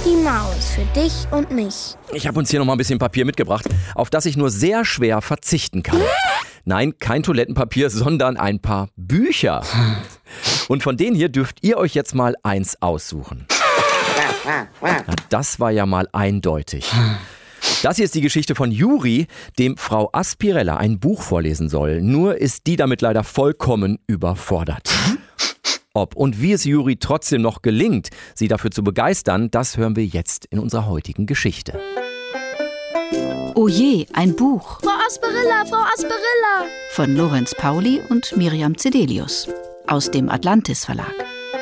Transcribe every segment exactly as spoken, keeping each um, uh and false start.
Die Maus für dich und mich. Ich habe uns hier noch mal ein bisschen Papier mitgebracht, auf das ich nur sehr schwer verzichten kann. Nein, kein Toilettenpapier, sondern ein paar Bücher. Und von denen hier dürft ihr euch jetzt mal eins aussuchen. Na, das war ja mal eindeutig. Das hier ist die Geschichte von Juri, dem Frau Aspirella ein Buch vorlesen soll. Nur ist die damit leider vollkommen überfordert. Ob und wie es Juri trotzdem noch gelingt, sie dafür zu begeistern, das hören wir jetzt in unserer heutigen Geschichte. Oh je, ein Buch. Frau Aspirella, Frau Aspirella. Von Lorenz Pauli und Miriam Zedelius. Aus dem Atlantis Verlag.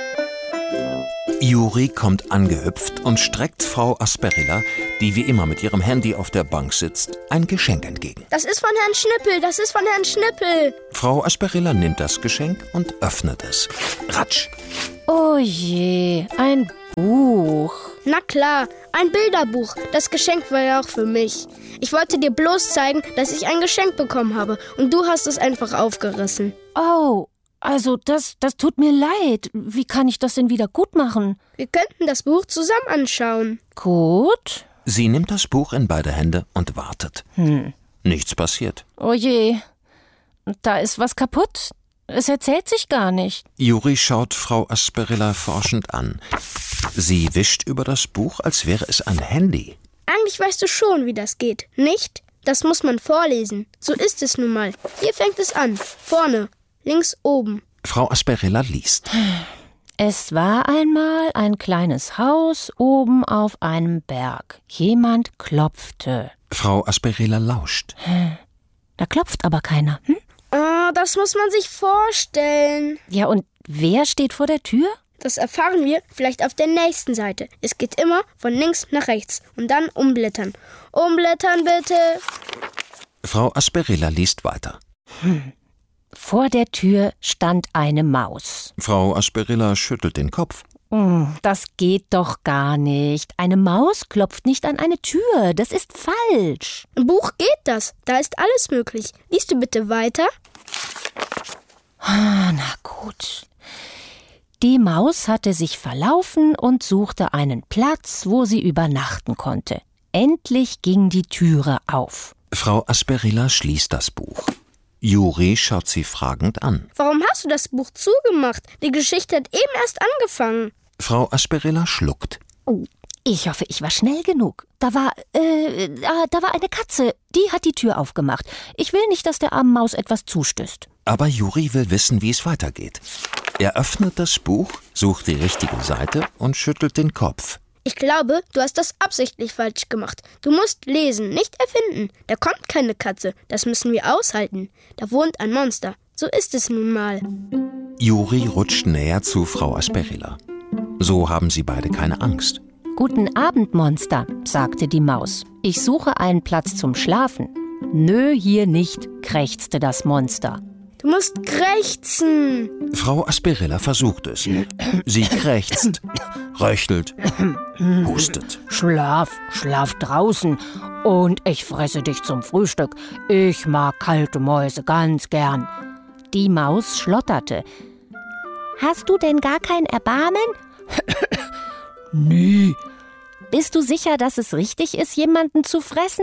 Juri kommt angehüpft und streckt Frau Aspirella, die wie immer mit ihrem Handy auf der Bank sitzt, ein Geschenk entgegen. Das ist von Herrn Schnippel, das ist von Herrn Schnippel. Frau Aspirella nimmt das Geschenk und öffnet es. Ratsch! Oh je, ein Buch. Na klar, ein Bilderbuch. Das Geschenk war ja auch für mich. Ich wollte dir bloß zeigen, dass ich ein Geschenk bekommen habe und du hast es einfach aufgerissen. Oh, also das, das tut mir leid. Wie kann ich das denn wieder gut machen? Wir könnten das Buch zusammen anschauen. Gut. Sie nimmt das Buch in beide Hände und wartet. Hm. Nichts passiert. Oh je, da ist was kaputt. Es erzählt sich gar nicht. Juri schaut Frau Aspirella forschend an. Sie wischt über das Buch, als wäre es ein Handy. Eigentlich weißt du schon, wie das geht, nicht? Das muss man vorlesen. So ist es nun mal. Hier fängt es an. Vorne. Links oben. Frau Aspirella liest. Es war einmal ein kleines Haus oben auf einem Berg. Jemand klopfte. Frau Aspirella lauscht. Da klopft aber keiner. Hm? Ah, das muss man sich vorstellen. Ja, und wer steht vor der Tür? Das erfahren wir vielleicht auf der nächsten Seite. Es geht immer von links nach rechts und dann umblättern. Umblättern bitte. Frau Aspirella liest weiter. Hm. Vor der Tür stand eine Maus. Frau Aspirella schüttelt den Kopf. Das geht doch gar nicht. Eine Maus klopft nicht an eine Tür. Das ist falsch. Im Buch geht das. Da ist alles möglich. Liest du bitte weiter? Ah, na gut. Die Maus hatte sich verlaufen und suchte einen Platz, wo sie übernachten konnte. Endlich ging die Türe auf. Frau Aspirella schließt das Buch. Juri schaut sie fragend an. Warum hast du das Buch zugemacht? Die Geschichte hat eben erst angefangen. Frau Aspirella schluckt. Oh, ich hoffe, ich war schnell genug. Da war, äh, da war eine Katze. Die hat die Tür aufgemacht. Ich will nicht, dass der armen Maus etwas zustößt. Aber Juri will wissen, wie es weitergeht. Er öffnet das Buch, sucht die richtige Seite und schüttelt den Kopf. Ich glaube, du hast das absichtlich falsch gemacht. Du musst lesen, nicht erfinden. Da kommt keine Katze. Das müssen wir aushalten. Da wohnt ein Monster. So ist es nun mal. Juri rutscht näher zu Frau Aspirella. So haben sie beide keine Angst. Guten Abend, Monster, sagte die Maus. Ich suche einen Platz zum Schlafen. Nö, hier nicht, krächzte das Monster. Du musst krächzen. Frau Aspirella versucht es. Sie krächzt, röchelt, hustet. Schlaf, schlaf draußen und ich fresse dich zum Frühstück. Ich mag kalte Mäuse ganz gern. Die Maus schlotterte. Hast du denn gar kein Erbarmen? Nie. Bist du sicher, dass es richtig ist, jemanden zu fressen?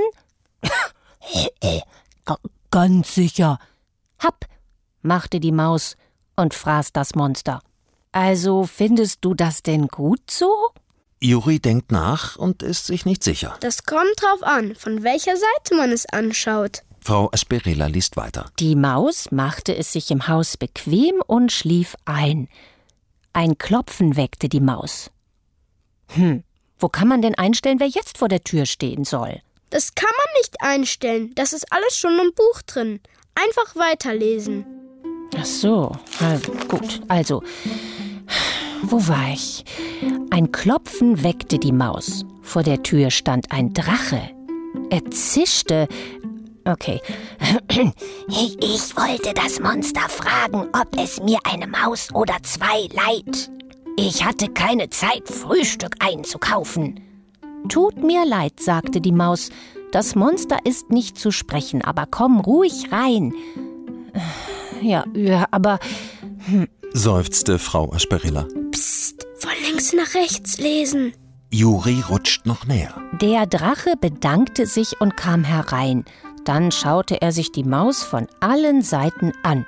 Ganz sicher. Happ, machte die Maus und fraß das Monster. Also findest du das denn gut so? Juri denkt nach und ist sich nicht sicher. Das kommt drauf an, von welcher Seite man es anschaut. Frau Aspirella liest weiter. Die Maus machte es sich im Haus bequem und schlief ein. Ein Klopfen weckte die Maus. Hm, wo kann man denn einstellen, wer jetzt vor der Tür stehen soll? Das kann man nicht einstellen. Das ist alles schon im Buch drin. Einfach weiterlesen. Ach so, na gut. Also, wo war ich? Ein Klopfen weckte die Maus. Vor der Tür stand ein Drache. Er zischte. Okay. Ich wollte das Monster fragen, ob es mir eine Maus oder zwei leiht. Ich hatte keine Zeit, Frühstück einzukaufen. Tut mir leid, sagte die Maus. Das Monster ist nicht zu sprechen, aber komm ruhig rein. Ja, ja, aber... Hm. Seufzte Frau Aspirella. Psst, von links nach rechts lesen. Juri rutscht noch näher. Der Drache bedankte sich und kam herein. Dann schaute er sich die Maus von allen Seiten an.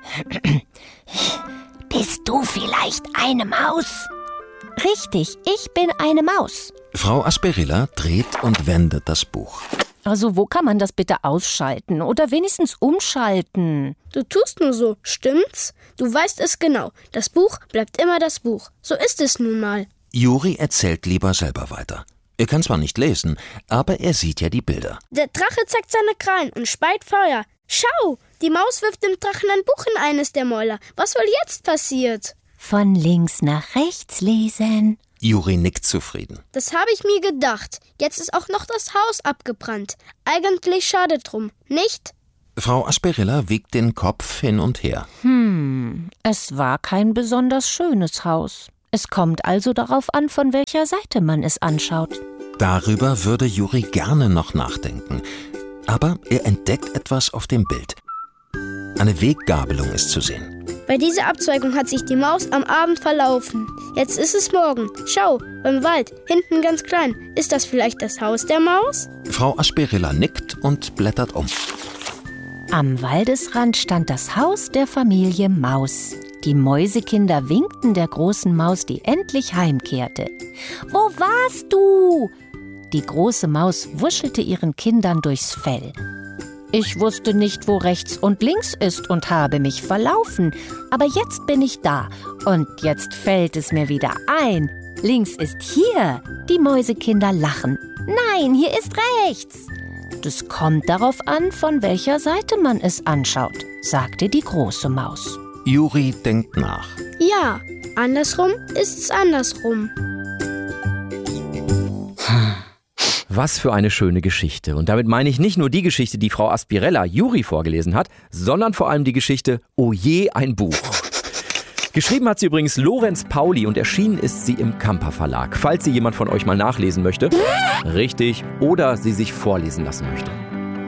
Bist du vielleicht eine Maus? Richtig, ich bin eine Maus. Frau Asperilla dreht und wendet das Buch. Also wo kann man das bitte ausschalten oder wenigstens umschalten? Du tust nur so, stimmt's? Du weißt es genau. Das Buch bleibt immer das Buch. So ist es nun mal. Juri erzählt lieber selber weiter. Er kann zwar nicht lesen, aber er sieht ja die Bilder. Der Drache zeigt seine Krallen und speit Feuer. Schau, die Maus wirft dem Drachen ein Buch in eines der Mäuler. Was wohl jetzt passiert? Von links nach rechts lesen. Juri nickt zufrieden. Das habe ich mir gedacht. Jetzt ist auch noch das Haus abgebrannt. Eigentlich schade drum, nicht? Frau Asperilla wiegt den Kopf hin und her. Hm, es war kein besonders schönes Haus. Es kommt also darauf an, von welcher Seite man es anschaut. Darüber würde Juri gerne noch nachdenken. Aber er entdeckt etwas auf dem Bild. Eine Weggabelung ist zu sehen. Bei dieser Abzweigung hat sich die Maus am Abend verlaufen. Jetzt ist es morgen. Schau, beim Wald, hinten ganz klein. Ist das vielleicht das Haus der Maus? Frau Asperilla nickt und blättert um. Am Waldesrand stand das Haus der Familie Maus. Die Mäusekinder winkten der großen Maus, die endlich heimkehrte. »Wo warst du?« Die große Maus wuschelte ihren Kindern durchs Fell. »Ich wusste nicht, wo rechts und links ist und habe mich verlaufen. Aber jetzt bin ich da und jetzt fällt es mir wieder ein. Links ist hier.« Die Mäusekinder lachen. »Nein, hier ist rechts.« »Das kommt darauf an, von welcher Seite man es anschaut«, sagte die große Maus. Juri denkt nach. Ja, andersrum ist's andersrum. Was für eine schöne Geschichte. Und damit meine ich nicht nur die Geschichte, die Frau Asperilla Juri vorgelesen hat, sondern vor allem die Geschichte Oh je, ein Buch. Geschrieben hat sie übrigens Lorenz Pauli und erschienen ist sie im Kamper Verlag. Falls sie jemand von euch mal nachlesen möchte. Richtig, oder sie sich vorlesen lassen möchte.